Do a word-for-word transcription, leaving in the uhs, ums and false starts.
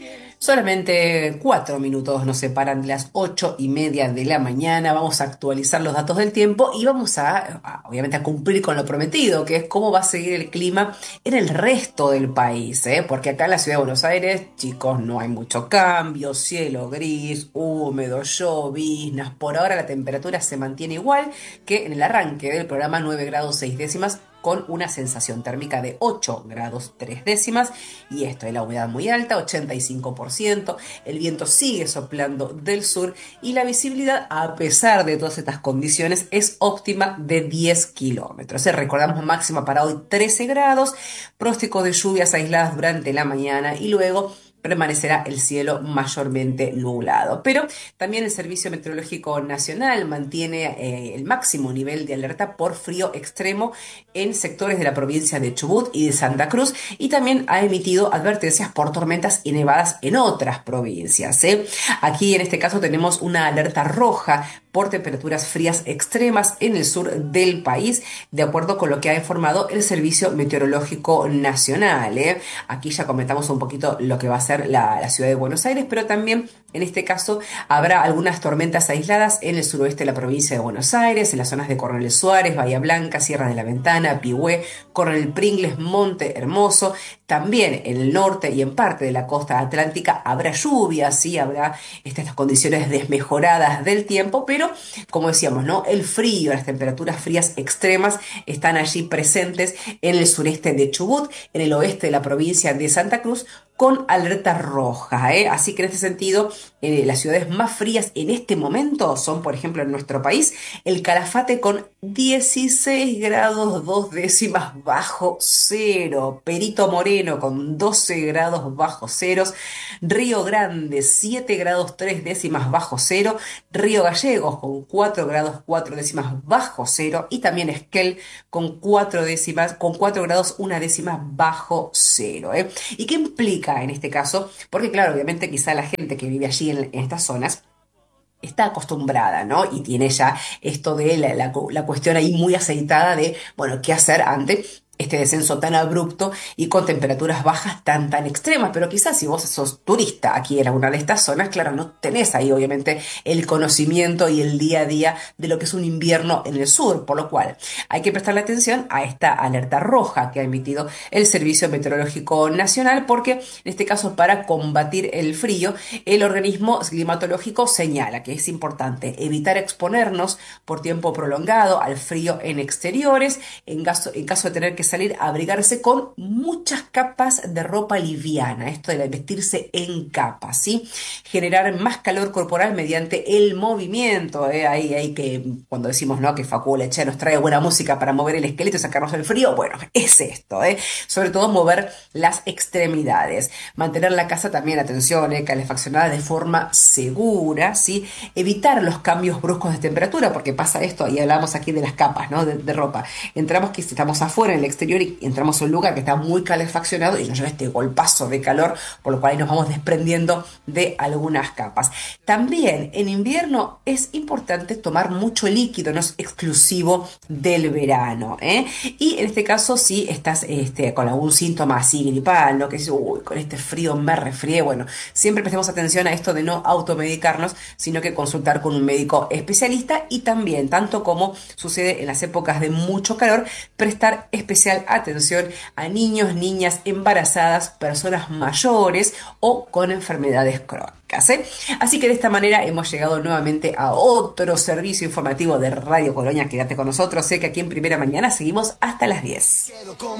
Solamente cuatro minutos nos separan de las ocho y media de la mañana. Vamos a actualizar los datos del tiempo y vamos a, a, obviamente, a cumplir con lo prometido, que es cómo va a seguir el clima en el resto del país, ¿eh? Porque acá en la ciudad de Buenos Aires, chicos, no hay mucho cambio, cielo gris, húmedo, lloviznas. Por ahora la temperatura se mantiene igual que en el arranque del programa, nueve grados seis décimas, con una sensación térmica de ocho grados tres décimas, y esto es la humedad muy alta, ochenta y cinco por ciento, el viento sigue soplando del sur y la visibilidad, a pesar de todas estas condiciones, es óptima de diez kilómetros. Eh, Recordamos máxima para hoy trece grados, pronóstico de lluvias aisladas durante la mañana y luego permanecerá el cielo mayormente nublado. Pero también el Servicio Meteorológico Nacional mantiene eh, el máximo nivel de alerta por frío extremo en sectores de la provincia de Chubut y de Santa Cruz, y también ha emitido advertencias por tormentas y nevadas en otras provincias, ¿eh? Aquí en este caso tenemos una alerta roja por temperaturas frías extremas en el sur del país, de acuerdo con lo que ha informado el Servicio Meteorológico Nacional, ¿eh? Aquí ya comentamos un poquito lo que va a ser la, la ciudad de Buenos Aires, pero también en este caso habrá algunas tormentas aisladas en el suroeste de la provincia de Buenos Aires, en las zonas de Coronel Suárez, Bahía Blanca, Sierra de la Ventana, Pigüé, Coronel Pringles, Monte Hermoso. También en el norte y en parte de la costa atlántica habrá lluvias, sí, habrá estas condiciones desmejoradas del tiempo, pero como decíamos, ¿no? El frío, las temperaturas frías extremas están allí presentes en el sureste de Chubut, en el oeste de la provincia de Santa Cruz, con alerta roja, ¿eh? Así que en este sentido, eh, las ciudades más frías en este momento son, por ejemplo, en nuestro país, el Calafate con dieciséis grados dos décimas bajo cero, Perito Moreno con doce grados bajo ceros, Río Grande siete grados tres décimas bajo cero, Río Gallegos con cuatro grados cuatro décimas bajo cero, y también Esquel con cuatro décimas, con cuatro grados una décima bajo cero, ¿eh? ¿Y qué implica en este caso? Porque claro, obviamente quizá la gente que vive allí en, en estas zonas está acostumbrada, ¿no? Y tiene ya esto de la, la, la cuestión ahí muy aceitada de, bueno, ¿qué hacer ante este descenso tan abrupto y con temperaturas bajas tan tan extremas? Pero quizás si vos sos turista aquí en alguna de estas zonas, claro, no tenés ahí obviamente el conocimiento y el día a día de lo que es un invierno en el sur, por lo cual hay que prestarle atención a esta alerta roja que ha emitido el Servicio Meteorológico Nacional, porque en este caso, para combatir el frío, el organismo climatológico señala que es importante evitar exponernos por tiempo prolongado al frío en exteriores, en caso, en caso de tener que salir, a abrigarse con muchas capas de ropa liviana, esto de vestirse en capas, ¿sí? Generar más calor corporal mediante el movimiento, ¿eh? Ahí hay que, cuando decimos, ¿no?, que Facu Leche nos trae buena música para mover el esqueleto y sacarnos el frío, bueno, es esto, ¿eh? Sobre todo mover las extremidades, mantener la casa también, atención, ¿eh?, calefaccionada de forma segura, ¿sí? Evitar los cambios bruscos de temperatura, porque pasa esto, y hablamos aquí de las capas, ¿no?, de, de ropa. Entramos, que estamos afuera en el exterior y entramos a un lugar que está muy calefaccionado y nos lleva este golpazo de calor, por lo cual ahí nos vamos desprendiendo de algunas capas. También en invierno es importante tomar mucho líquido, no es exclusivo del verano, ¿eh? Y en este caso, si estás este, con algún síntoma así gripal, ¿no?, que dices, uy, con este frío me resfrié, bueno, siempre prestemos atención a esto de no automedicarnos, sino que consultar con un médico especialista, y también, tanto como sucede en las épocas de mucho calor, prestar especial atención a niños, niñas, embarazadas, personas mayores o con enfermedades crónicas, ¿eh? Así que de esta manera hemos llegado nuevamente a otro servicio informativo de Radio Colonia. Quédate con nosotros, sé que aquí en Primera Mañana seguimos hasta las diez.